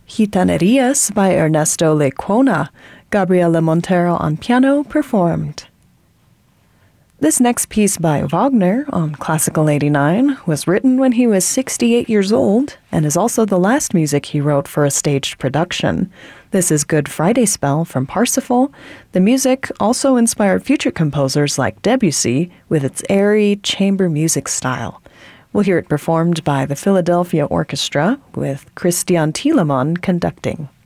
Gitanerias by Ernesto Lecuona. Gabriela Montero on piano performed. This next piece by Wagner on Classical 89 was written when he was 68 years old and is also the last music he wrote for a staged production. This is Good Friday Spell from Parsifal. The music also inspired future composers like Debussy with its airy chamber music style. We'll hear it performed by the Philadelphia Orchestra with Christian Thielemann conducting.